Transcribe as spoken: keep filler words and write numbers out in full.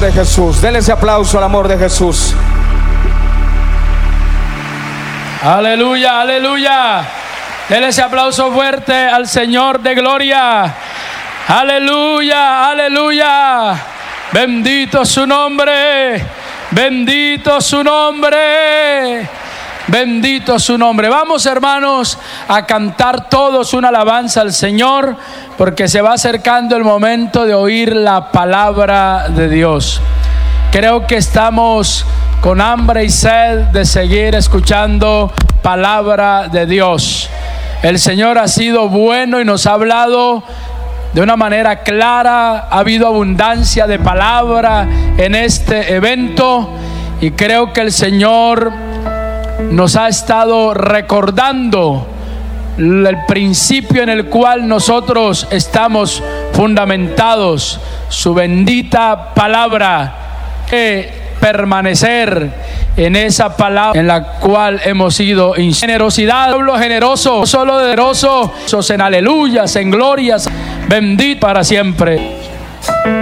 De Jesús, denle ese aplauso al amor de Jesús. Aleluya, aleluya. Denle ese aplauso fuerte al Señor de gloria. Aleluya, aleluya. Bendito su nombre, bendito su nombre, bendito su nombre. Vamos, hermanos, a cantar todos una alabanza al Señor, porque se va acercando el momento de oír la palabra de Dios. Creo que estamos con hambre y sed de seguir escuchando palabra de Dios. El Señor ha sido bueno y nos ha hablado de una manera clara. Ha habido abundancia de palabra en este evento y creo que el Señor nos ha estado recordando el principio en el cual nosotros estamos fundamentados, su bendita palabra. Que permanecer en esa palabra en la cual hemos sido in- generosidad, pueblo generoso, solo generoso, en aleluyas, en glorias, bendito para siempre.